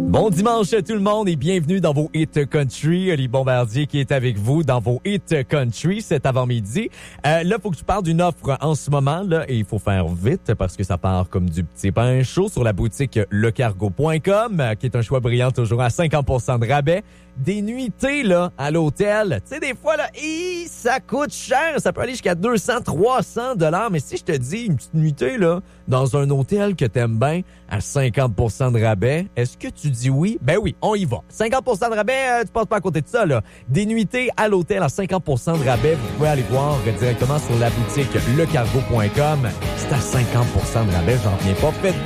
Bon dimanche à tout le monde et bienvenue dans vos Hit Country. Oli Bombardier qui est avec vous dans vos Hit Country cet avant-midi. Là, faut que je parle d'une offre en ce moment là et il faut faire vite parce que ça part comme du petit pain chaud sur la boutique lecargo.com qui est un choix brillant toujours à 50% de rabais. Des nuitées là à l'hôtel. Tu sais, des fois là, ça coûte cher. Ça peut aller jusqu'à 200-300$. Mais si je te dis une petite nuitée là dans un hôtel que t'aimes bien à 50% de rabais, est-ce que tu dis oui? Ben oui, on y va. 50% de rabais, tu passes pas à côté de ça là. Des nuitées à l'hôtel à 50% de rabais. Vous pouvez aller voir directement sur la boutique lecargo.com. C'est à 50% de rabais, j'en reviens pas. Faites